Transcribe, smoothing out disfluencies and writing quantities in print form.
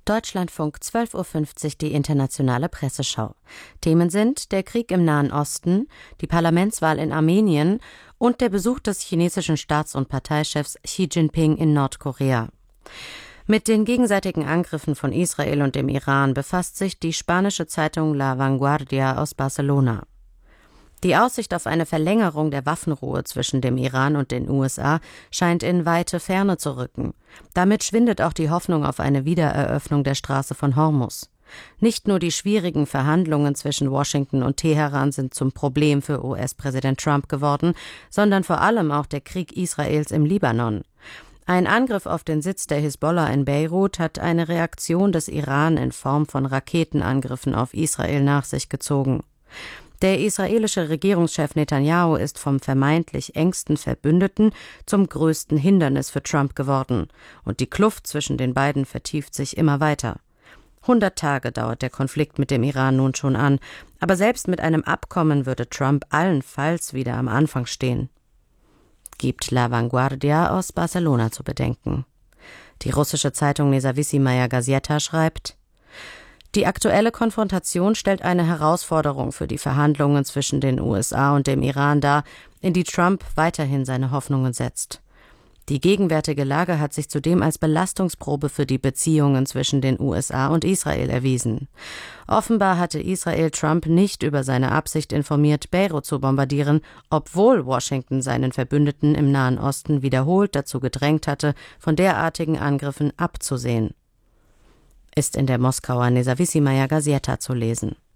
Deutschlandfunk 12:50 Uhr die internationale Presseschau. Themen sind der Krieg im Nahen Osten, die Parlamentswahl in Armenien und der Besuch des chinesischen Staats- und Parteichefs Xi Jinping in Nordkorea. Mit den gegenseitigen Angriffen von Israel und dem Iran befasst sich die spanische Zeitung La Vanguardia aus Barcelona. Die Aussicht auf eine Verlängerung der Waffenruhe zwischen dem Iran und den USA scheint in weite Ferne zu rücken. Damit schwindet auch die Hoffnung auf eine Wiedereröffnung der Straße von Hormuz. Nicht nur die schwierigen Verhandlungen zwischen Washington und Teheran sind zum Problem für US-Präsident Trump geworden, sondern vor allem auch der Krieg Israels im Libanon. Ein Angriff auf den Sitz der Hisbollah in Beirut hat eine Reaktion des Iran in Form von Raketenangriffen auf Israel nach sich gezogen. Der israelische Regierungschef Netanyahu ist vom vermeintlich engsten Verbündeten zum größten Hindernis für Trump geworden. Und die Kluft zwischen den beiden vertieft sich immer weiter. 100 Tage dauert der Konflikt mit dem Iran nun schon an. Aber selbst mit einem Abkommen würde Trump allenfalls wieder am Anfang stehen. Gibt La Vanguardia aus Barcelona zu bedenken. Die russische Zeitung Nezawissimaya Gazeta schreibt: Die aktuelle Konfrontation stellt eine Herausforderung für die Verhandlungen zwischen den USA und dem Iran dar, in die Trump weiterhin seine Hoffnungen setzt. Die gegenwärtige Lage hat sich zudem als Belastungsprobe für die Beziehungen zwischen den USA und Israel erwiesen. Offenbar hatte Israel Trump nicht über seine Absicht informiert, Beirut zu bombardieren, obwohl Washington seinen Verbündeten im Nahen Osten wiederholt dazu gedrängt hatte, von derartigen Angriffen abzusehen. Ist in der Moskauer Nezawissimaya Gazeta zu lesen.